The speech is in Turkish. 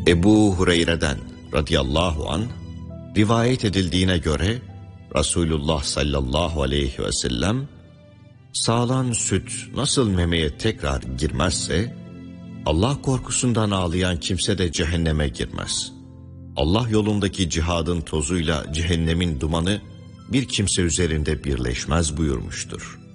Ebu Hureyre'den radıyallahu anh rivayet edildiğine göre Resulullah sallallahu aleyhi ve sellem sağılan süt nasıl memeye tekrar girmezse Allah korkusundan ağlayan kimse de cehenneme girmez. Allah yolundaki cihadın tozuyla cehennemin dumanı bir kimse üzerinde birleşmez buyurmuştur.